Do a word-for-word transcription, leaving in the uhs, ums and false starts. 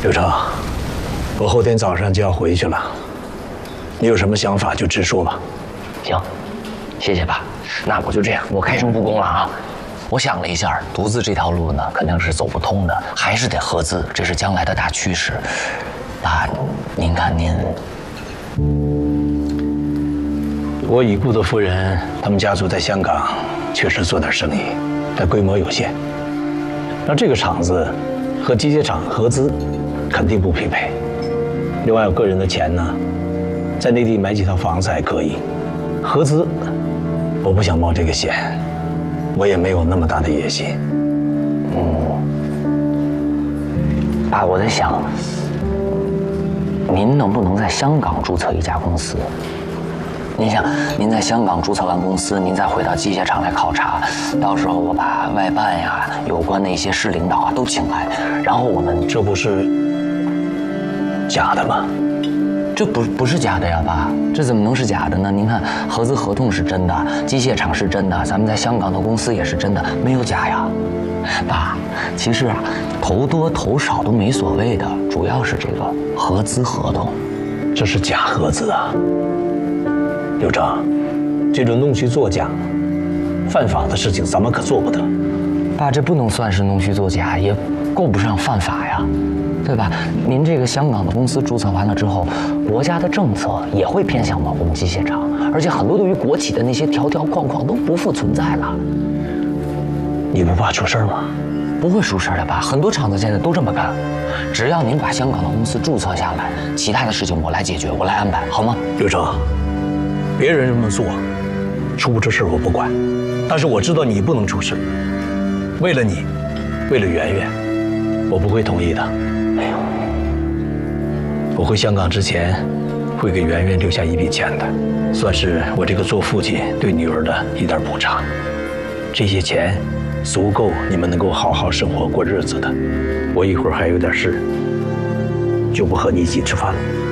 刘成，我后天早上就要回去了，你有什么想法就直说吧。 行，谢谢爸。那我就这样，我开诚布公了啊。我想了一下，独自这条路呢肯定是走不通的，还是得合资，这是将来的大趋势。爸，您看您， 我已故的夫人他们家族在香港确实做点生意，但规模有限。那这个厂子和机械厂合资肯定不匹配。另外，我个人的钱呢，在内地买几套房子还可以，合资我不想冒这个险，我也没有那么大的野心。 嗯，爸，我在想，您能不能在香港注册一家公司？您想，您在香港注册完公司，您再回到机械厂来考察，到时候我把外办呀、有关的一些市领导啊都请来，然后我们这不是假的吗？ 这不不是假的呀，爸，这怎么能是假的呢？您看，合资合同是真的，机械厂是真的，咱们在香港的公司也是真的，没有假呀。爸，其实啊，投多投少都没所谓的，主要是这个合资合同。 这是假合资啊！刘成，这种弄虚作假、犯法的事情，咱们可做不得。 爸，这不能算是弄虚作假，也够不上犯法呀，对吧？您这个香港的公司注册完了之后，国家的政策也会偏向我们机械厂，而且很多对于国企的那些条条框框都不复存在了。 你不怕出事吗？ 不会出事的，爸。很多厂子现在都这么干，只要您把香港的公司注册下来，其他的事情我来解决，我来安排，好吗？ 刘成，别人这么做，出不出事我不管，但是我知道你不能出事。为了你，为了圆圆，我不会同意的。哎呦，我回香港之前，会给圆圆留下一笔钱的，算是我这个做父亲对女儿的一点补偿。这些钱足够你们能够好好生活过日子的。我一会儿还有点事，就不和你一起吃饭了。